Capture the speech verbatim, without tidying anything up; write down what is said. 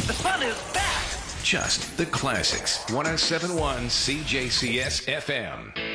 The fun is back. Just the classics. one oh seven point one C J C S F M.